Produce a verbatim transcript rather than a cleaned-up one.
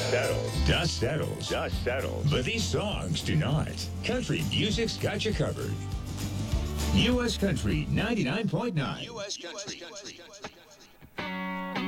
settles. Dust settles. Dust settles. But these songs do not. Country music's got you covered. U S Country ninety-nine point nine. U S Country.